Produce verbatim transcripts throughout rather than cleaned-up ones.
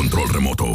control remoto.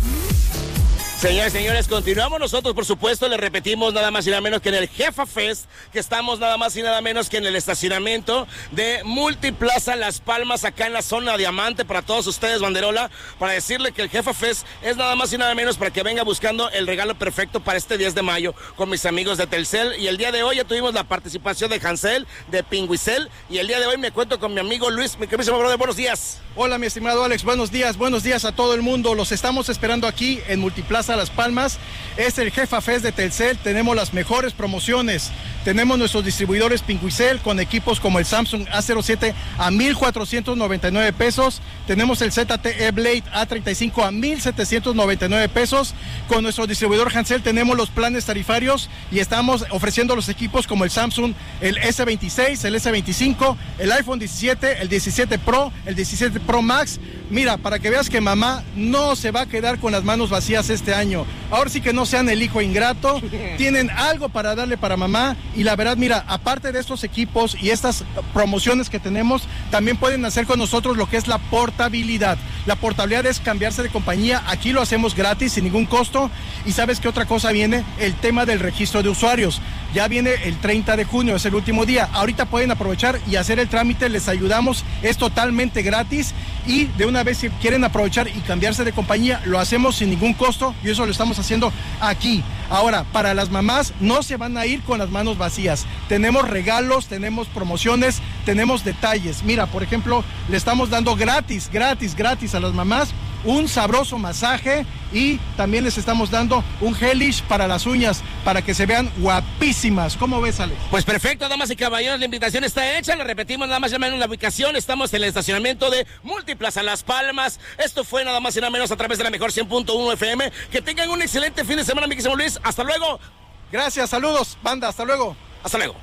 Señores, señores, continuamos nosotros, por supuesto, le repetimos nada más y nada menos que en el Jefa Fest, que estamos nada más y nada menos que en el estacionamiento de Multiplaza Las Palmas, acá en la zona Diamante, para todos ustedes, Banderola, para decirle que el Jefa Fest es nada más y nada menos para que venga buscando el regalo perfecto para este diez de mayo con mis amigos de Telcel, y el día de hoy ya tuvimos la participación de Hansel, de Pingüicel, y el día de hoy me cuento con mi amigo Luis, mi querido brother, buenos días. Hola, mi estimado Alex, buenos días, buenos días a todo el mundo, los estamos esperando aquí en Multiplaza Las Palmas. Es el Jefa Fest de Telcel, tenemos las mejores promociones, tenemos nuestros distribuidores Pingüicel con equipos como el Samsung A cero siete a mil cuatrocientos noventa y nueve pesos, tenemos el Z T E Blade A treinta y cinco a mil setecientos noventa y nueve pesos, con nuestro distribuidor Hansel tenemos los planes tarifarios y estamos ofreciendo los equipos como el Samsung, el S veintiséis, el S veinticinco, el iPhone diecisiete, el diecisiete Pro, el diecisiete Pro Max. Mira, para que veas que mamá no se va a quedar con las manos vacías este año. Ahora sí que no sean el hijo ingrato, tienen algo para darle para mamá, y la verdad, mira, aparte de estos equipos y estas promociones que tenemos, también pueden hacer con nosotros lo que es la portabilidad. La portabilidad es cambiarse de compañía, aquí lo hacemos gratis, sin ningún costo, y ¿sabes qué otra cosa viene? El tema del registro de usuarios. Ya viene el treinta de junio, es el último día. Ahorita pueden aprovechar y hacer el trámite, les ayudamos, es totalmente gratis, y de una vez si quieren aprovechar y cambiarse de compañía, lo hacemos sin ningún costo, y eso lo estamos haciendo aquí. Ahora, para las mamás, no se van a ir con las manos vacías. Tenemos regalos, tenemos promociones, tenemos detalles. Mira, por ejemplo, le estamos dando gratis, gratis, gratis a las mamás un sabroso masaje, y también les estamos dando un gelish para las uñas, para que se vean guapísimas. ¿Cómo ves, Alex? Pues perfecto, damas y caballeros, la invitación está hecha, le repetimos nada más y nada menos la ubicación, estamos en el estacionamiento de Multiplaza Las Palmas. Esto fue nada más y nada menos a través de la mejor cien punto uno F M. Que tengan un excelente fin de semana, mi querido Luis. Hasta luego. Gracias, saludos, banda, hasta luego. Hasta luego.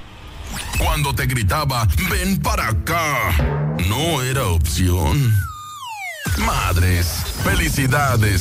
Cuando te gritaba, ven para acá, no era opción. Madres, felicidades.